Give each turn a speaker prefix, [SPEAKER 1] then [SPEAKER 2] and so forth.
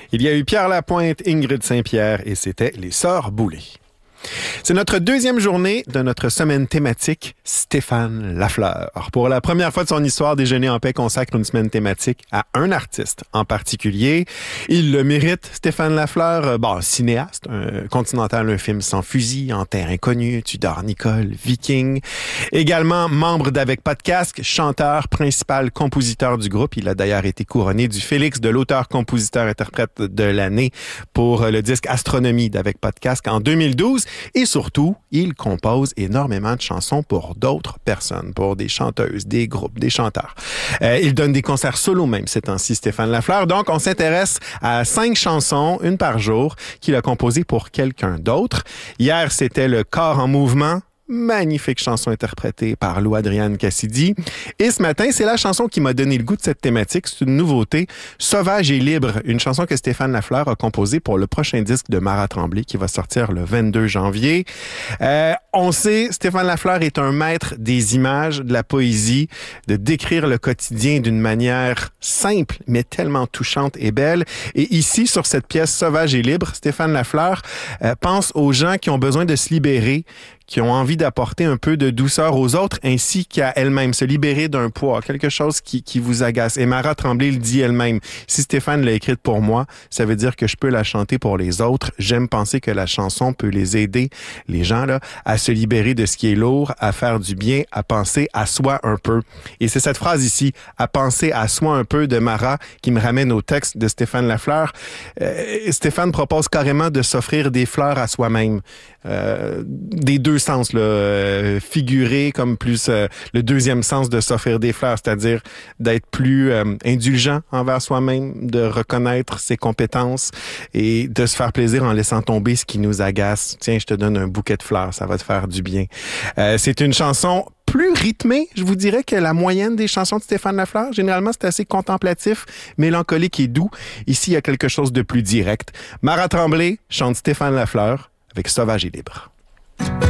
[SPEAKER 1] Il y a eu Pierre Lapointe, Ingrid Saint-Pierre et c'était les Sœurs Boulay. C'est notre deuxième journée de notre semaine thématique Stéphane Lafleur. Pour la première fois de son histoire, Déjeuner en paix consacre une semaine thématique à un artiste en particulier. Il le mérite, Stéphane Lafleur, cinéaste, Continental, un film sans fusil, En terre inconnue, Tudor Nicole, Viking. Également membre d'Avec pas de casque, chanteur, principal compositeur du groupe. Il a d'ailleurs été couronné du Félix de l'auteur-compositeur-interprète de l'année pour le disque Astronomie d'Avec pas de casque en 2012. Et surtout, il compose énormément de chansons pour d'autres personnes, pour des chanteuses, des groupes, des chanteurs. Il donne des concerts solo même ces temps-ci, Stéphane Lafleur. Donc, on s'intéresse à 5 chansons, une par jour, qu'il a composées pour quelqu'un d'autre. Hier, c'était le Corps en mouvement. Magnifique chanson interprétée par Lou-Adrienne Cassidy. Et ce matin, c'est la chanson qui m'a donné le goût de cette thématique. C'est une nouveauté, Sauvage et libre, une chanson que Stéphane Lafleur a composée pour le prochain disque de Marat Tremblay qui va sortir le 22 janvier. On sait, Stéphane Lafleur est un maître des images, de la poésie, de décrire le quotidien d'une manière simple, mais tellement touchante et belle. Et ici, sur cette pièce Sauvage et libre, Stéphane Lafleur pense aux gens qui ont besoin de se libérer, qui ont envie d'apporter un peu de douceur aux autres ainsi qu'à elles-mêmes, se libérer d'un poids, quelque chose qui vous agace. Et Marat Tremblay le dit elle-même. Si Stéphane l'a écrite pour moi, ça veut dire que je peux la chanter pour les autres. J'aime penser que la chanson peut les aider, les gens, là, à se libérer de ce qui est lourd, à faire du bien, à penser à soi un peu. Et c'est cette phrase ici, à penser à soi un peu de Marat, qui me ramène au texte de Stéphane Lafleur. Stéphane propose carrément de s'offrir des fleurs à soi-même. Des deux sens, là, figuré comme plus le deuxième sens de s'offrir des fleurs, c'est-à-dire d'être plus indulgent envers soi-même, de reconnaître ses compétences et de se faire plaisir en laissant tomber ce qui nous agace. Tiens, je te donne un bouquet de fleurs, ça va te faire du bien. C'est une chanson plus rythmée, je vous dirais, que la moyenne des chansons de Stéphane Lafleur. Généralement, c'est assez contemplatif, mélancolique et doux. Ici, il y a quelque chose de plus direct. Marat Tremblay chante Stéphane Lafleur avec Sauvage et libre.